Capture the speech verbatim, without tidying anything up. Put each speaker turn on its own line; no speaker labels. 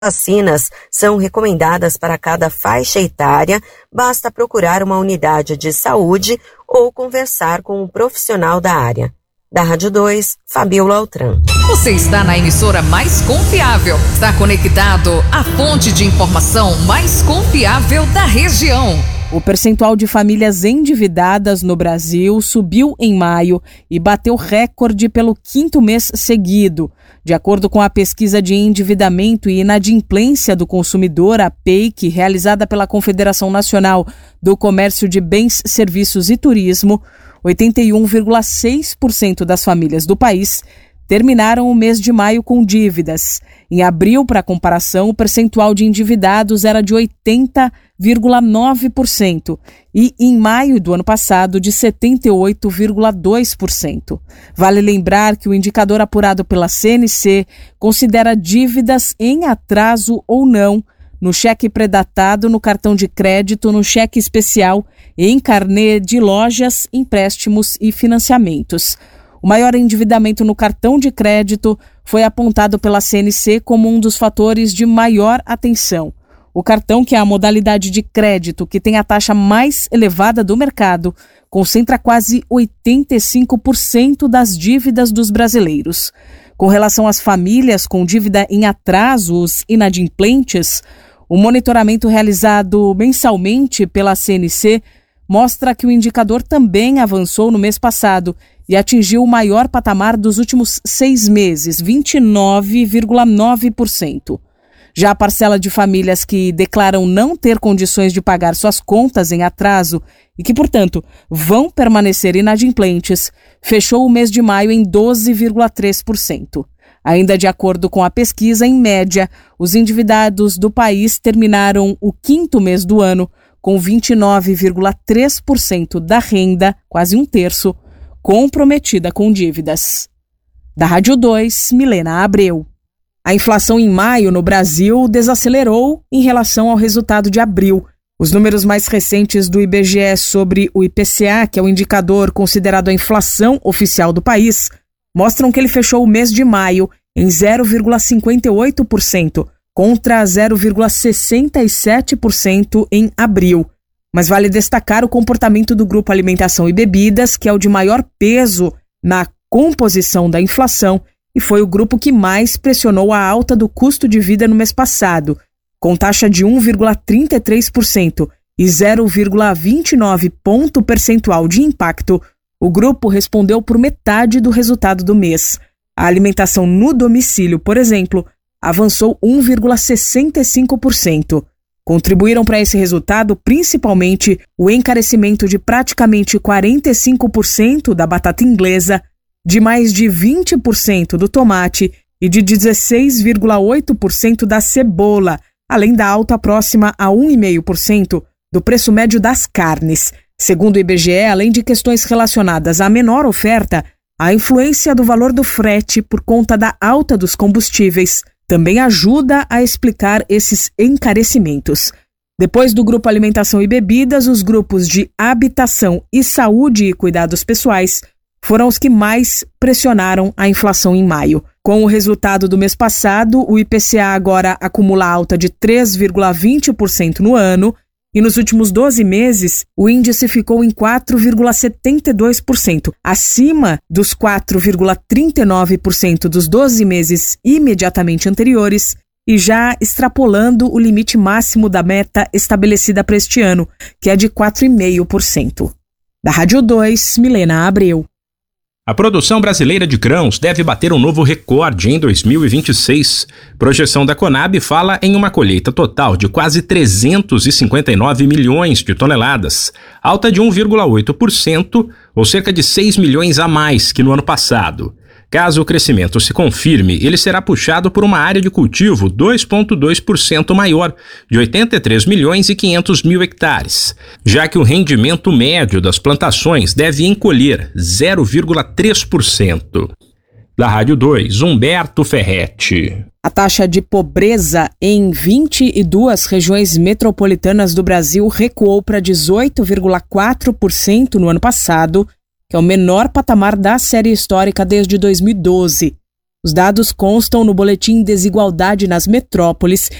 vacinas são recomendadas para cada faixa etária, basta procurar uma unidade de saúde ou conversar com um profissional da área. Da Rádio dois, Fabiola Altran.
Você está na emissora mais confiável. Está conectado à fonte de informação mais confiável da região.
O percentual de famílias endividadas no Brasil subiu em maio e bateu recorde pelo quinto mês seguido. De acordo com a pesquisa de endividamento e inadimplência do consumidor, a P E I C, realizada pela Confederação Nacional do Comércio de Bens, Serviços e Turismo, oitenta e um vírgula seis por cento das famílias do país terminaram o mês de maio com dívidas. Em abril, para comparação, o percentual de endividados era de oitenta vírgula nove por cento e em maio do ano passado de setenta e oito vírgula dois por cento. Vale lembrar que o indicador apurado pela C N C considera dívidas em atraso ou não no cheque predatado, no cartão de crédito, no cheque especial e em carnê de lojas, empréstimos e financiamentos. O maior endividamento no cartão de crédito foi apontado pela C N C como um dos fatores de maior atenção. O cartão, que é a modalidade de crédito que tem a taxa mais elevada do mercado, concentra quase oitenta e cinco por cento das dívidas dos brasileiros. Com relação às famílias com dívida em atraso, os inadimplentes, o monitoramento realizado mensalmente pela C N C mostra que o indicador também avançou no mês passado e atingiu o maior patamar dos últimos seis meses, vinte e nove vírgula nove por cento. Já a parcela de famílias que declaram não ter condições de pagar suas contas em atraso e que, portanto, vão permanecer inadimplentes, fechou o mês de maio em doze vírgula três por cento. Ainda de acordo com a pesquisa, em média, os endividados do país terminaram o quinto mês do ano com vinte e nove vírgula três por cento da renda, quase um terço, comprometida com dívidas. Da Rádio dois, Milena Abreu. A inflação em maio no Brasil desacelerou em relação ao resultado de abril. Os números mais recentes do I B G E sobre o I P C A, que é o indicador considerado a inflação oficial do país, mostram que ele fechou o mês de maio em zero vírgula cinquenta e oito por cento, contra zero vírgula sessenta e sete por cento em abril. Mas vale destacar o comportamento do grupo Alimentação e Bebidas, que é o de maior peso na composição da inflação e foi o grupo que mais pressionou a alta do custo de vida no mês passado, com taxa de um vírgula trinta e três por cento e zero vírgula vinte e nove ponto percentual de impacto. O grupo respondeu por metade do resultado do mês. A alimentação no domicílio, por exemplo, avançou um vírgula sessenta e cinco por cento. Contribuíram para esse resultado principalmente o encarecimento de praticamente quarenta e cinco por cento da batata inglesa, de mais de vinte por cento do tomate e de dezesseis vírgula oito por cento da cebola, além da alta próxima a um vírgula cinco por cento do preço médio das carnes. Segundo o I B G E, além de questões relacionadas à menor oferta, a influência do valor do frete por conta da alta dos combustíveis também ajuda a explicar esses encarecimentos. Depois do grupo Alimentação e Bebidas, os grupos de Habitação e Saúde e Cuidados Pessoais foram os que mais pressionaram a inflação em maio. Com o resultado do mês passado, o I P C A agora acumula alta de três vírgula vinte por cento no ano e nos últimos doze meses o índice ficou em quatro vírgula setenta e dois por cento, acima dos quatro vírgula trinta e nove por cento dos doze meses imediatamente anteriores e já extrapolando o limite máximo da meta estabelecida para este ano, que é de quatro vírgula cinco por cento. Da Rádio dois, Milena Abreu.
A produção brasileira de grãos deve bater um novo recorde em dois mil e vinte e seis. Projeção da Conab fala em uma colheita total de quase trezentos e cinquenta e nove milhões de toneladas, alta de um vírgula oito por cento, ou cerca de seis milhões a mais que no ano passado. Caso o crescimento se confirme, ele será puxado por uma área de cultivo dois vírgula dois por cento maior, de oitenta e três milhões e quinhentos mil hectares, já que o rendimento médio das plantações deve encolher zero vírgula três por cento. Da Rádio dois, Humberto Ferretti.
A taxa de pobreza em vinte e duas regiões metropolitanas do Brasil recuou para dezoito vírgula quatro por cento no ano passado, que é o menor patamar da série histórica desde dois mil e doze. Os dados constam no boletim Desigualdade nas Metrópoles,